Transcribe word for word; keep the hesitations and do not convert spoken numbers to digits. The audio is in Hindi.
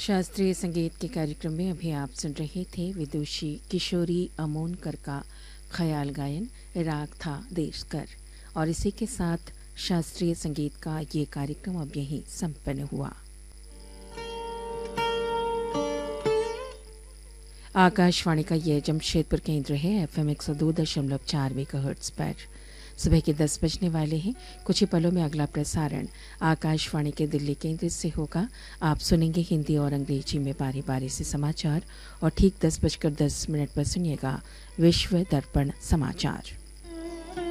शास्त्रीय संगीत के कार्यक्रम में अभी आप सुन रहे थे विदुषी किशोरी अमोनकर का ख्याल गायन। राग था देशकर। और इसी के साथ शास्त्रीय संगीत का ये कार्यक्रम अब यहीं संपन्न हुआ। आकाशवाणी का ये जमशेदपुर केंद्र है। एफएम एक सौ दो दशमलव चार मेगाहर्ट्ज पर सुबह के दस बजने वाले हैं। कुछ ही पलों में अगला प्रसारण आकाशवाणी के दिल्ली केंद्र से होगा। आप सुनेंगे हिंदी और अंग्रेजी में बारी बारी से समाचार और ठीक दस बजकर दस मिनट पर सुनिएगा विश्व दर्पण समाचार।